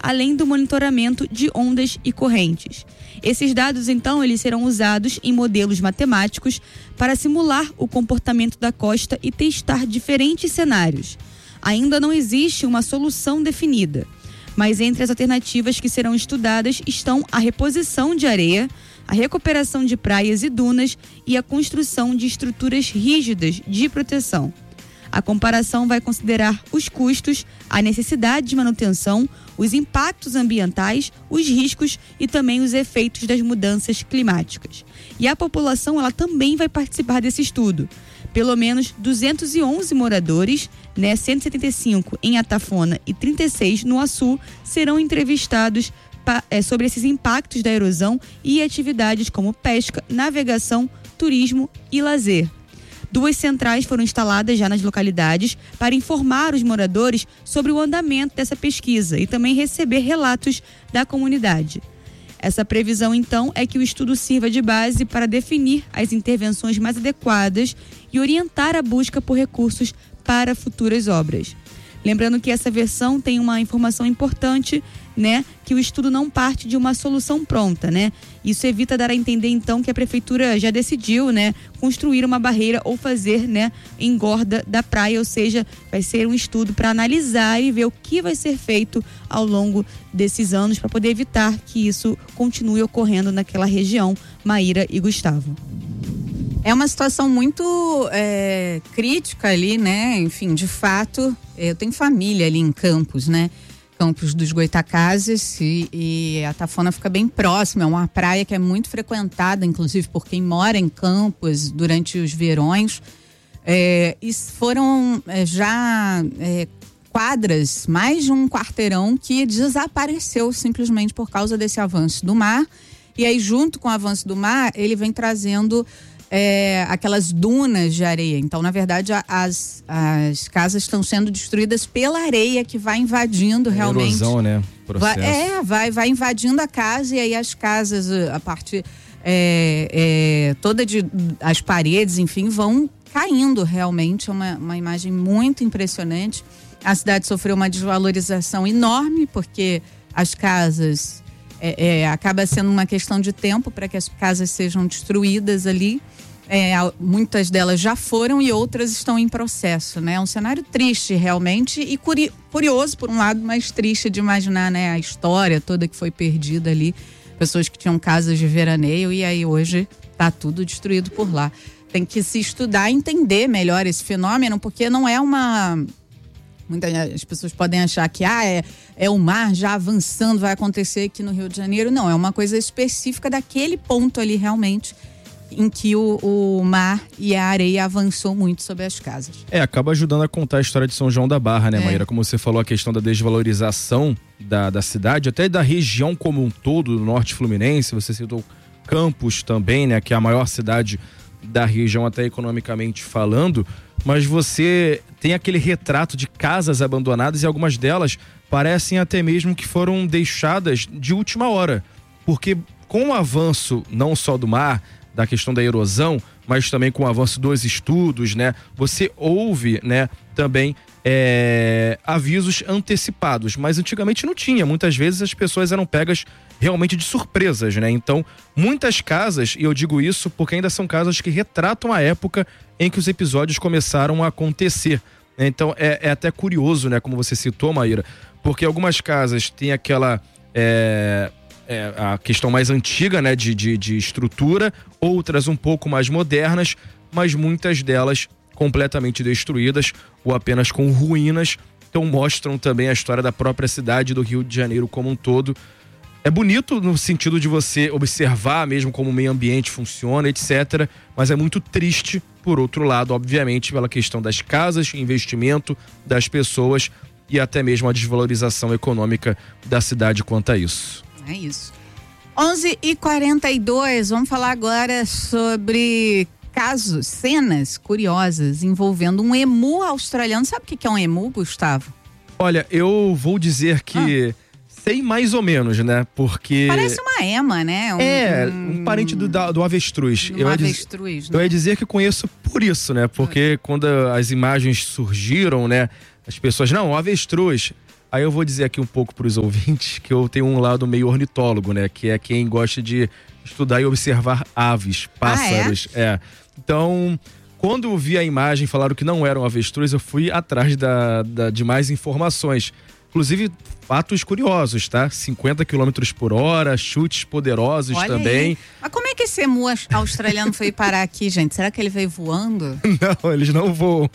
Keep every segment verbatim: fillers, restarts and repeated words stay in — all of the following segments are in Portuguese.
além do monitoramento de ondas e correntes. Esses dados, então, eles serão usados em modelos matemáticos para simular o comportamento da costa e testar diferentes cenários. Ainda não existe uma solução definida, mas entre as alternativas que serão estudadas estão a reposição de areia, a recuperação de praias e dunas e a construção de estruturas rígidas de proteção. A comparação vai considerar os custos, a necessidade de manutenção, os impactos ambientais, os riscos e também os efeitos das mudanças climáticas. E a população, ela também vai participar desse estudo. Pelo menos duzentos e onze moradores, né, cento e setenta e cinco em Atafona e trinta e seis no Açu, serão entrevistados pa, é, sobre esses impactos da erosão e atividades como pesca, navegação, turismo e lazer. Duas centrais foram instaladas já nas localidades para informar os moradores sobre o andamento dessa pesquisa e também receber relatos da comunidade. Essa previsão, então, é que o estudo sirva de base para definir as intervenções mais adequadas e orientar a busca por recursos para futuras obras. Lembrando que essa versão tem uma informação importante, né, que o estudo não parte de uma solução pronta, né? Isso evita dar a entender, então, que a prefeitura já decidiu, né, construir uma barreira ou fazer, né, engorda da praia, ou seja, vai ser um estudo para analisar e ver o que vai ser feito ao longo desses anos para poder evitar que isso continue ocorrendo naquela região, Maíra e Gustavo. É uma situação muito é, crítica ali, né? Enfim, de fato, eu tenho família ali em Campos, né? Campos dos Goitacazes e, e a Atafona fica bem próxima, é uma praia que é muito frequentada, inclusive por quem mora em Campos durante os verões. É, e foram é, já é, quadras, mais de um quarteirão que desapareceu simplesmente por causa desse avanço do mar. E aí, junto com o avanço do mar, ele vem trazendo É, aquelas dunas de areia. Então, na verdade, as, as casas estão sendo destruídas pela areia que vai invadindo é realmente. Erosão, né? Vai, é, vai, vai invadindo a casa e aí as casas, a parte é, é, toda de as paredes, enfim, vão caindo realmente. É uma, uma imagem muito impressionante. A cidade sofreu uma desvalorização enorme porque as casas é, é, acaba sendo uma questão de tempo para que as casas sejam destruídas ali. É, muitas delas já foram e outras estão em processo, né? É um cenário triste realmente e curi- curioso por um lado, mas triste de imaginar, né? A história toda que foi perdida ali, pessoas que tinham casas de veraneio e aí hoje tá tudo destruído por lá. Tem que se estudar e entender melhor esse fenômeno, porque não é uma... Muitas pessoas podem achar que ah, é, é o mar já avançando, vai acontecer aqui no Rio de Janeiro. Não, é uma coisa específica daquele ponto ali realmente em que o, o mar e a areia avançou muito sobre as casas. É, acaba ajudando a contar a história de São João da Barra, né, é. Maíra? Como você falou, a questão da desvalorização da, da cidade, até da região como um todo, do norte fluminense. Você citou Campos também, né, que é a maior cidade da região, até economicamente falando. Mas você tem aquele retrato de casas abandonadas e algumas delas parecem até mesmo que foram deixadas de última hora. Porque com o avanço não só do mar, da questão da erosão, mas também com o avanço dos estudos, né? Você ouve, né, também é, avisos antecipados, mas antigamente não tinha. Muitas vezes as pessoas eram pegas realmente de surpresas, né? Então, muitas casas, e eu digo isso porque ainda são casas que retratam a época em que os episódios começaram a acontecer. Então, é, é até curioso, né? Como você citou, Maíra, porque algumas casas têm aquela... É, É, a questão mais antiga, né, de, de, de estrutura, outras um pouco mais modernas, mas muitas delas completamente destruídas ou apenas com ruínas. Então mostram também a história da própria cidade do Rio de Janeiro como um todo. É bonito no sentido de você observar mesmo como o meio ambiente funciona, etcétera. Mas é muito triste, por outro lado, obviamente, pela questão das casas, investimento das pessoas e até mesmo a desvalorização econômica da cidade quanto a isso. É isso. onze e quarenta e dois, vamos falar agora sobre casos, cenas curiosas envolvendo um emu australiano. Sabe o que é um emu, Gustavo? Olha, eu vou dizer que ah. sei mais ou menos, né? Porque... Parece uma ema, né? Um, é, um parente do, do avestruz. Do eu avestruz, diz, né? Eu ia dizer que conheço por isso, né? Porque quando as imagens surgiram, né? As pessoas, não, o avestruz... Aí eu vou dizer aqui um pouco para os ouvintes que eu tenho um lado meio ornitólogo, né? Que é quem gosta de estudar e observar aves, pássaros. Ah, é? é. Então, quando eu vi a imagem, falaram que não eram avestruz, eu fui atrás da, da, de mais informações. Inclusive, fatos curiosos, tá? cinquenta quilômetros por hora, chutes poderosos. Olha também. Aí. Mas como é que esse emu australiano foi parar aqui, gente? Será que ele veio voando? Não, eles não voam.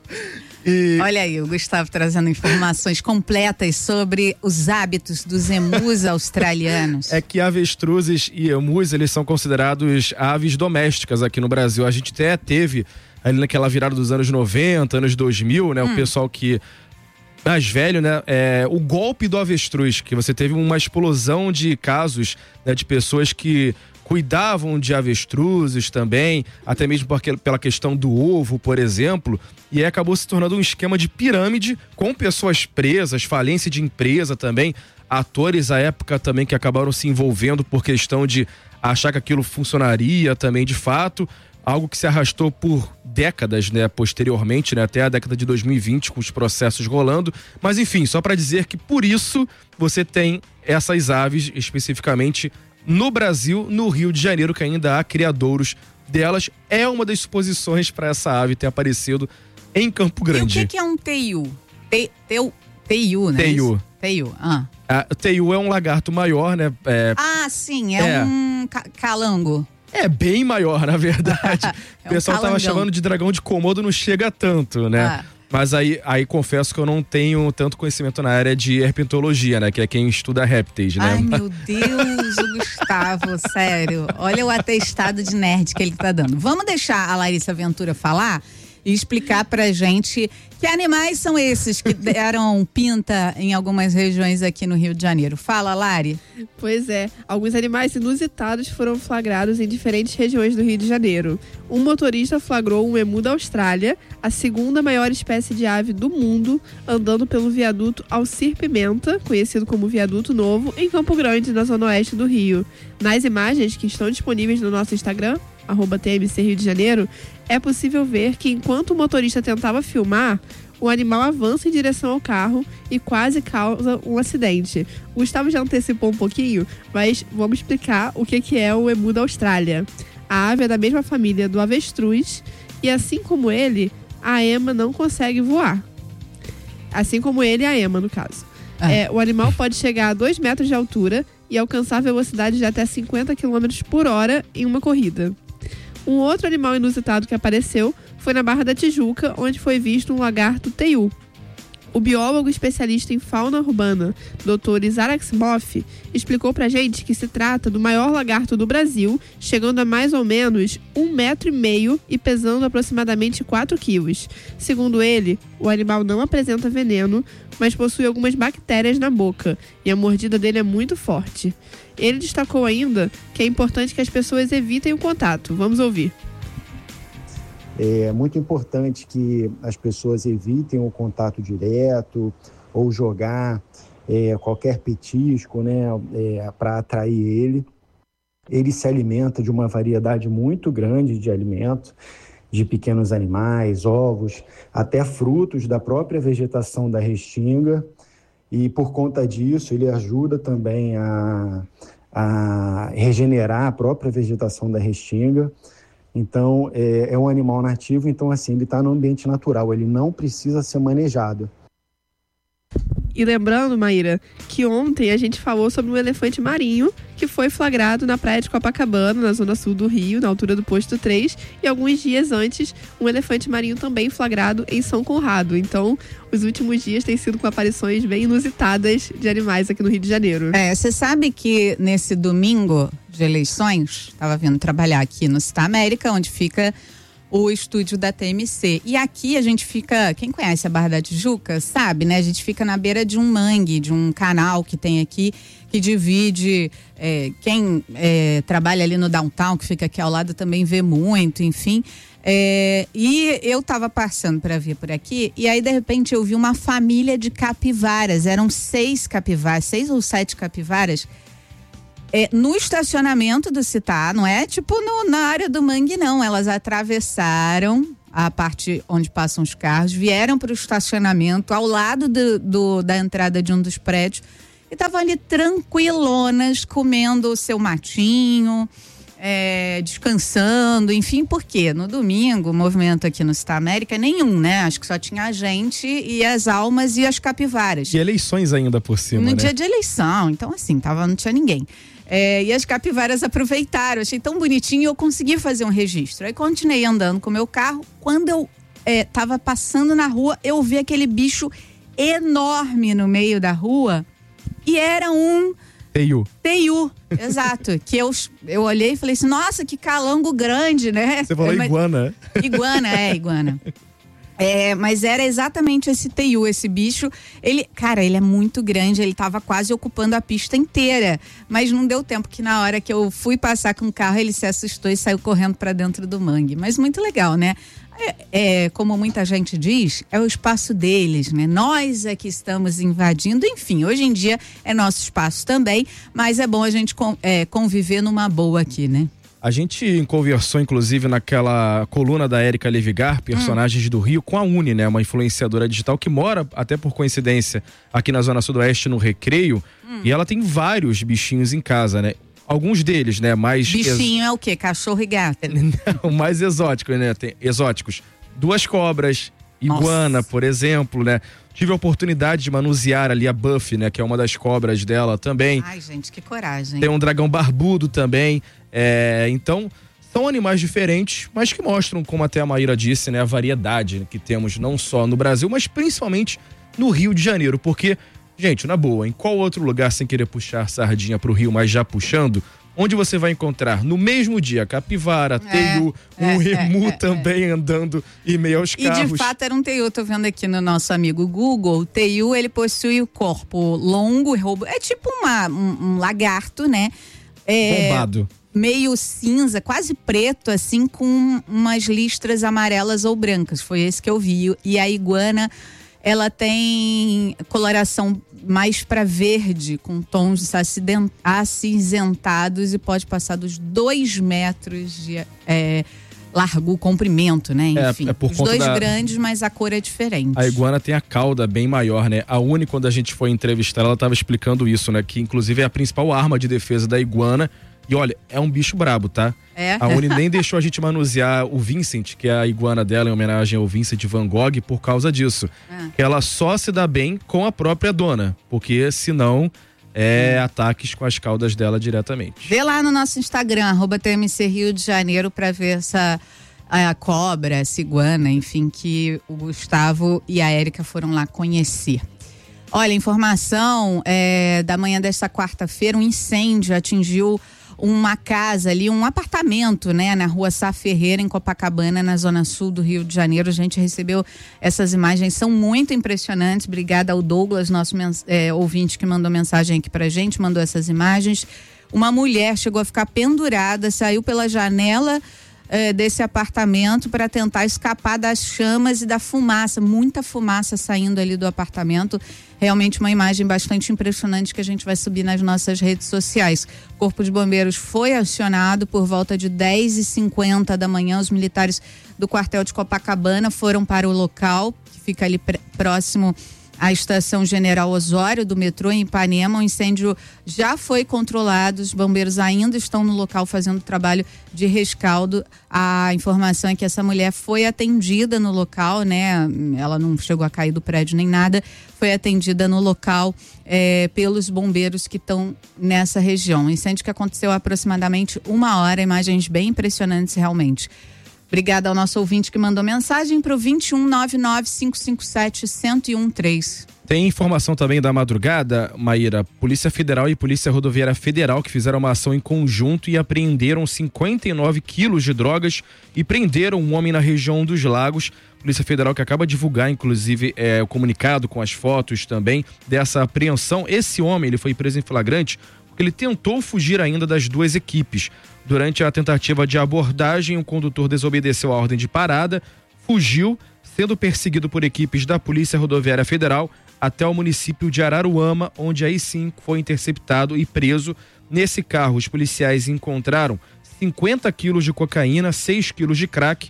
E... Olha aí, o Gustavo trazendo informações completas sobre os hábitos dos emus australianos. É que avestruzes e emus, eles são considerados aves domésticas aqui no Brasil. A gente até teve ali naquela virada dos anos noventa, anos dois mil, né? Hum. O pessoal que... mais velho, né? É, o golpe do avestruz, que você teve uma explosão de casos, né, de pessoas que cuidavam de avestruzes também, até mesmo porque, pela questão do ovo, por exemplo, e aí acabou se tornando um esquema de pirâmide com pessoas presas, falência de empresa também, atores à época também que acabaram se envolvendo por questão de achar que aquilo funcionaria também de fato, algo que se arrastou por décadas, né, posteriormente, né, até a década de dois mil e vinte, com os processos rolando. Mas enfim, só para dizer que por isso você tem essas aves especificamente no Brasil, no Rio de Janeiro, que ainda há criadouros delas. É uma das suposições para essa ave ter aparecido em Campo Grande. E o que, que é um teiu? Te, teu, teiu, né? Teiu. Teiu, ah. A, teiu é um lagarto maior, né? É, ah, sim, é, é. um ca calango. É bem maior, na verdade. é um o pessoal calangão. Tava chamando de dragão de Komodo, não chega tanto, né? Ah. Mas aí, aí confesso que eu não tenho tanto conhecimento na área de herpetologia, né? Que é quem estuda répteis, né? Ai, meu Deus, o Gustavo, sério. Olha o atestado de nerd que ele tá dando. Vamos deixar a Larissa Ventura falar e explicar pra gente que animais são esses que deram pinta em algumas regiões aqui no Rio de Janeiro. Fala, Lari. Pois é, alguns animais inusitados foram flagrados em diferentes regiões do Rio de Janeiro. Um motorista flagrou um emu da Austrália, a segunda maior espécie de ave do mundo, andando pelo viaduto Alcir Pimenta, conhecido como Viaduto Novo, em Campo Grande, na zona oeste do Rio. Nas imagens que estão disponíveis no nosso Instagram, arroba T M C Rio de Janeiro, é possível ver que enquanto o motorista tentava filmar, o animal avança em direção ao carro e quase causa um acidente. O Gustavo já antecipou um pouquinho, mas vamos explicar o que, que é o emu da Austrália. A ave é da mesma família do avestruz e, assim como ele, a ema não consegue voar. Assim como ele e a ema, no caso. Ah. É, o animal pode chegar a dois metros de altura e alcançar velocidade de até cinquenta quilômetros por hora em uma corrida. Um outro animal inusitado que apareceu foi na Barra da Tijuca, onde foi visto um lagarto teiu. O biólogo especialista em fauna urbana, doutor Isaac Boff, explicou pra gente que se trata do maior lagarto do Brasil, chegando a mais ou menos um metro e meio e pesando aproximadamente quatro quilos. Segundo ele, o animal não apresenta veneno, mas possui algumas bactérias na boca, e a mordida dele é muito forte. Ele destacou ainda que é importante que as pessoas evitem o contato. Vamos ouvir. É muito importante que as pessoas evitem o contato direto ou jogar é, qualquer petisco, né, é, para atrair ele. Ele se alimenta de uma variedade muito grande de alimentos, de pequenos animais, ovos, até frutos da própria vegetação da restinga. E por conta disso, ele ajuda também a, a regenerar a própria vegetação da restinga. Então, é, é um animal nativo, então assim, ele está no ambiente natural, ele não precisa ser manejado. E lembrando, Maíra, que ontem a gente falou sobre um elefante marinho que foi flagrado na praia de Copacabana, na zona sul do Rio, na altura do posto três, e alguns dias antes, um elefante marinho também flagrado em São Conrado. Então, os últimos dias têm sido com aparições bem inusitadas de animais aqui no Rio de Janeiro. É, você sabe que nesse domingo de eleições, estava vindo trabalhar aqui no Cita América, onde fica o estúdio da T M C. E aqui a gente fica, quem conhece a Barra da Tijuca, sabe, né? A gente fica na beira de um mangue, de um canal que tem aqui, que divide, é, quem é, trabalha ali no downtown, que fica aqui ao lado, também vê muito, enfim. É, e eu tava passando para vir por aqui, e aí de repente eu vi uma família de capivaras, eram seis capivaras, seis ou sete capivaras, É, no estacionamento do Citá, não é tipo no, na área do mangue, não. Elas atravessaram a parte onde passam os carros, vieram para o estacionamento ao lado do, do, da entrada de um dos prédios e estavam ali tranquilonas, comendo o seu matinho, é, descansando, enfim, por quê? No domingo, o movimento aqui no Città América, nenhum, né? Acho que só tinha a gente e as almas e as capivaras. E eleições ainda por cima, No né? dia de eleição, então assim, tava, não tinha ninguém. É, e as capivaras aproveitaram, achei tão bonitinho e eu consegui fazer um registro. Aí continuei andando com o meu carro, quando eu é, tava passando na rua, eu vi aquele bicho enorme no meio da rua e era um... Teiu. Teiu, exato. Que eu, eu olhei e falei assim, nossa, que calango grande, né? Você falou é, iguana. Iguana, é, iguana. É, mas era exatamente esse teiu, esse bicho. Ele, cara, ele é muito grande, ele tava quase ocupando a pista inteira. Mas não deu tempo, que na hora que eu fui passar com o carro, ele se assustou e saiu correndo para dentro do mangue. Mas muito legal, né? É, é, como muita gente diz, é o espaço deles, né? Nós é que estamos invadindo, enfim, hoje em dia é nosso espaço também, mas é bom a gente com, é, conviver numa boa aqui, né? A gente conversou, inclusive, naquela coluna da Érica Levigar, Personagens hum. do Rio, com a Uni, né? Uma influenciadora digital que mora, até por coincidência, aqui na Zona Sudoeste, no Recreio, hum. e ela tem vários bichinhos em casa, né? Alguns deles, né, mais... Bichinho ex... é o quê? Cachorro e gato? Não, mais exóticos, né? Tem exóticos. Duas cobras, iguana, Nossa. por exemplo, né? Tive a oportunidade de manusear ali a Buffy, né? Que é uma das cobras dela também. Ai, gente, que coragem. Tem um dragão barbudo também. É, então, são animais diferentes, mas que mostram, como até a Maíra disse, né? A variedade que temos não só no Brasil, mas principalmente no Rio de Janeiro. Porque... Gente, na boa, em qual outro lugar, sem querer puxar sardinha pro Rio, mas já puxando, onde você vai encontrar no mesmo dia capivara, é, teiu, um é, emu é, também é. andando em meio aos carros. E de fato era um teiu, tô vendo aqui no nosso amigo Google, o teiu, ele possui o corpo longo e robusto, é tipo uma, um, um lagarto, né? É, Bombado. Meio cinza, quase preto, assim, com umas listras amarelas ou brancas, foi esse que eu vi. E a iguana, ela tem coloração mais para verde, com tons acinzentados e pode passar dos dois metros de é, largo, comprimento, né? Enfim, é, é por os conta dois da... grandes, mas a cor é diferente. A iguana tem a cauda bem maior, né? A Uni, quando a gente foi entrevistar, ela estava explicando isso, né? Que inclusive é a principal arma de defesa da iguana. E olha, é um bicho brabo, tá? É? A Uni nem deixou a gente manusear o Vincent, que é a iguana dela, em homenagem ao Vincent Van Gogh, por causa disso. Ah. Ela só se dá bem com a própria dona, porque senão é hum. ataques com as caudas dela diretamente. Vê lá no nosso Instagram, arroba T M C Rio de Janeiro, pra ver essa a cobra, essa iguana, enfim, que o Gustavo e a Érica foram lá conhecer. Olha, informação é, da manhã desta quarta-feira, um incêndio atingiu uma casa ali, um apartamento, né, na rua Sá Ferreira, em Copacabana, na zona sul do Rio de Janeiro. A gente recebeu essas imagens, são muito impressionantes. Obrigada ao Douglas, nosso é, ouvinte que mandou mensagem aqui pra gente, mandou essas imagens. Uma mulher chegou a ficar pendurada, saiu pela janela é, desse apartamento para tentar escapar das chamas e da fumaça, muita fumaça saindo ali do apartamento. Realmente uma imagem bastante impressionante que a gente vai subir nas nossas redes sociais. O Corpo de Bombeiros foi acionado por volta de dez e cinquenta da manhã. Os militares do quartel de Copacabana foram para o local, que fica ali pr- próximo à Estação General Osório do metrô em Ipanema. O incêndio já foi controlado, os bombeiros ainda estão no local fazendo trabalho de rescaldo. A informação é que essa mulher foi atendida no local, né? Ela não chegou a cair do prédio nem nada, foi atendida no local é, pelos bombeiros que estão nessa região. Um incêndio que aconteceu há aproximadamente uma hora, imagens bem impressionantes realmente. Obrigada ao nosso ouvinte que mandou mensagem para o vinte e um, nove nove, cinco cinco sete, um zero um três. Tem informação também da madrugada, Maíra, Polícia Federal e Polícia Rodoviária Federal que fizeram uma ação em conjunto e apreenderam cinquenta e nove quilos de drogas e prenderam um homem na região dos Lagos. Polícia Federal que acaba de divulgar, inclusive, é, o comunicado com as fotos também dessa apreensão. Esse homem, ele foi preso em flagrante porque ele tentou fugir ainda das duas equipes. Durante a tentativa de abordagem, o condutor desobedeceu a ordem de parada, fugiu, sendo perseguido por equipes da Polícia Rodoviária Federal até o município de Araruama, onde aí sim foi interceptado e preso. Nesse carro, os policiais encontraram cinquenta quilos de cocaína, seis quilos de crack,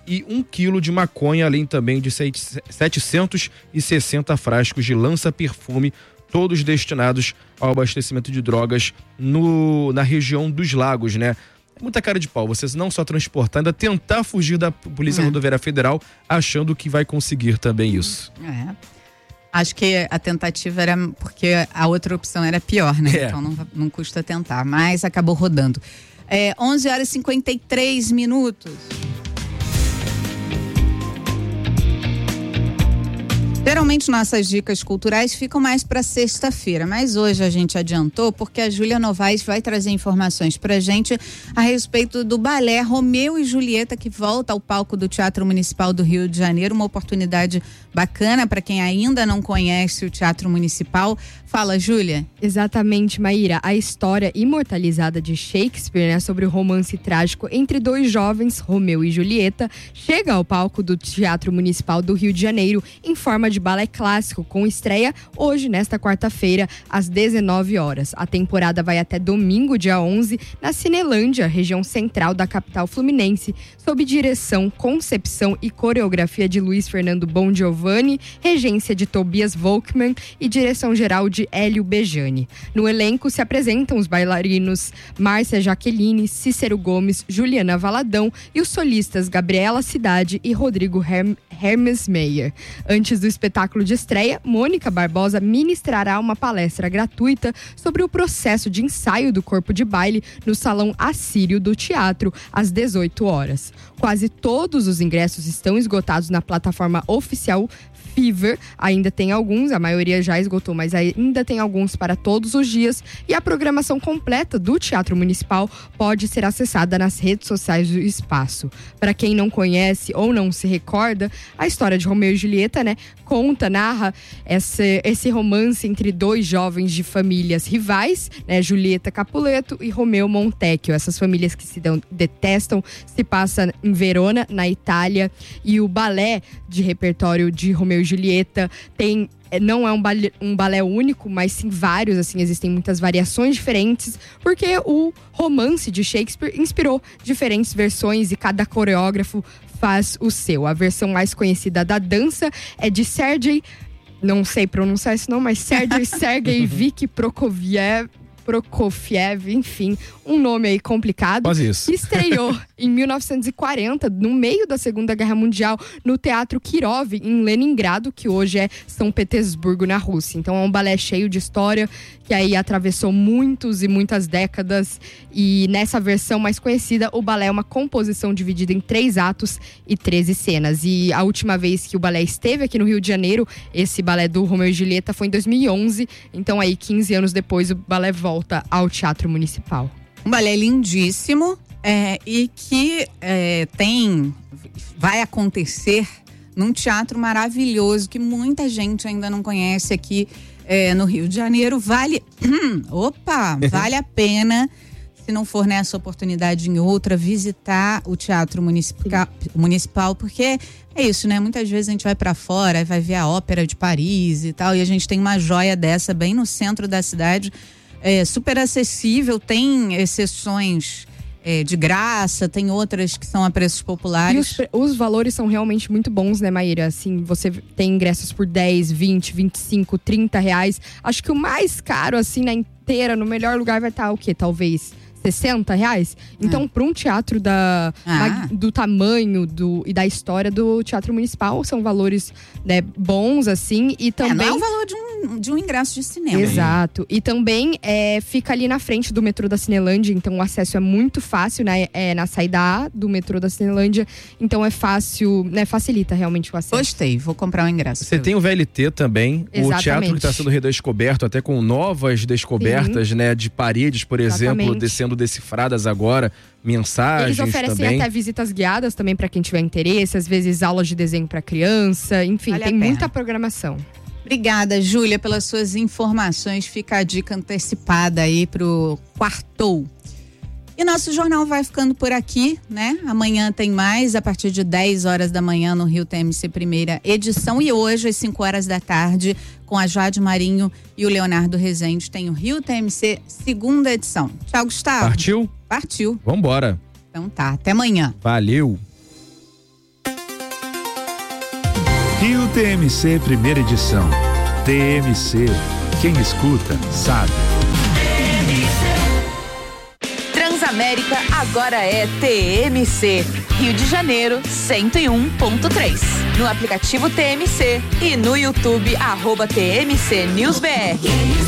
e um quilo de maconha, além também de setecentos e sessenta frascos de lança-perfume, todos destinados ao abastecimento de drogas no, na região dos lagos, né? Muita cara de pau, vocês não só transportar, ainda tentar fugir da Polícia é. Rodoviária Federal, achando que vai conseguir também isso. É. Acho que a tentativa era porque a outra opção era pior, né? É. Então não, não custa tentar, mas acabou rodando. É, onze horas e cinquenta e três minutos. Geralmente nossas dicas culturais ficam mais para sexta-feira, mas hoje a gente adiantou porque a Júlia Novaes vai trazer informações pra gente a respeito do balé Romeu e Julieta, que volta ao palco do Teatro Municipal do Rio de Janeiro, uma oportunidade bacana para quem ainda não conhece o Teatro Municipal. Fala, Júlia. Exatamente, Maíra. A história imortalizada de Shakespeare, né, sobre o romance trágico entre dois jovens, Romeu e Julieta, chega ao palco do Teatro Municipal do Rio de Janeiro em forma de balé clássico, com estreia hoje, nesta quarta-feira, às dezenove horas. A temporada vai até domingo, dia onze, na Cinelândia, região central da capital fluminense, sob direção, concepção e coreografia de Luiz Fernando Bongiovanni, regência de Tobias Volkmann e direção-geral de Hélio Bejani. No elenco se apresentam os bailarinos Márcia Jaqueline, Cícero Gomes, Juliana Valadão e os solistas Gabriela Cidade e Rodrigo Herm Hermes Meyer. Antes do espetáculo de estreia, Mônica Barbosa ministrará uma palestra gratuita sobre o processo de ensaio do corpo de baile no Salão Assírio do Teatro, às dezoito horas. Quase todos os ingressos estão esgotados na plataforma oficial Fever. Ainda tem alguns, a maioria já esgotou, mas ainda tem alguns para todos os dias. E a programação completa do Teatro Municipal pode ser acessada nas redes sociais do espaço. Para quem não conhece ou não se recorda, a história de Romeu e Julieta, né, conta, narra esse, esse romance entre dois jovens de famílias rivais, né, Julieta Capuleto e Romeu Montecchio. Essas famílias que se dão, detestam, se passa em Verona, na Itália. E o balé de repertório de Romeu e Julieta tem, não é um balé, um balé único, mas sim vários, assim, existem muitas variações diferentes, porque o romance de Shakespeare inspirou diferentes versões e cada coreógrafo faz o seu. A versão mais conhecida da dança é de Sergei, não sei pronunciar isso não, mas Sergei Sergeyevich Prokofiev, Prokofiev, enfim, um nome aí complicado. Quase isso. Estreou em mil novecentos e quarenta, no meio da Segunda Guerra Mundial, no Teatro Kirov, em Leningrado, que hoje é São Petersburgo, na Rússia. Então é um balé cheio de história, que aí atravessou muitos e muitas décadas. E nessa versão mais conhecida, o balé é uma composição dividida em três atos e treze cenas. E a última vez que o balé esteve aqui no Rio de Janeiro, esse balé do Romeu e Julieta, foi em dois mil e onze. Então aí, quinze anos depois, o balé volta ao Teatro Municipal. Um balé lindíssimo é, e que é, tem, vai acontecer num teatro maravilhoso que muita gente ainda não conhece aqui é, no Rio de Janeiro. Vale, opa, vale a pena, se não for nessa oportunidade em outra, visitar o Teatro Municipal, municipal porque é isso, né? Muitas vezes a gente vai para fora, vai ver a Ópera de Paris e tal, e a gente tem uma joia dessa bem no centro da cidade. É super acessível, tem exceções é, de graça, tem outras que são a preços populares. E os, os valores são realmente muito bons, né, Maíra? Assim, você tem ingressos por dez, vinte, vinte e cinco, trinta reais. Acho que o mais caro, assim, na inteira, no melhor lugar vai estar o quê? Talvez sessenta reais. Então, ah. para um teatro da, ah. do tamanho do, e da história do Teatro Municipal, são valores, né, bons, assim. E também... É, não é o valor de um, de um ingresso de cinema. Exato. E também é, fica ali na frente do metrô da Cinelândia, então o acesso é muito fácil, né? É na saída A do metrô da Cinelândia. Então é fácil, né? Facilita realmente o acesso. Gostei, vou comprar um ingresso. Você tem o V L T também, Exatamente. O teatro que está sendo redescoberto, até com novas descobertas, Sim. né? De paredes, por exemplo, Exatamente. Descendo decifradas agora, mensagens. Eles oferecem também. até visitas guiadas também para quem tiver interesse, às vezes aulas de desenho para criança, enfim, vale tem muita programação. Obrigada, Júlia, pelas suas informações. Fica a dica antecipada aí pro Quartou. E nosso jornal vai ficando por aqui, né? Amanhã tem mais, a partir de dez horas da manhã no Rio T M C, primeira edição. E hoje, às cinco horas da tarde, com a Jade Marinho e o Leonardo Rezende, tem o Rio T M C, segunda edição. Tchau, Gustavo. Partiu? Partiu. Vambora. Então tá, até amanhã. Valeu. Rio T M C Primeira Edição. T M C, quem escuta, sabe. Transamérica agora é T M C. Rio de Janeiro, cento e um ponto três. No aplicativo T M C e no YouTube, arroba T M C News B R.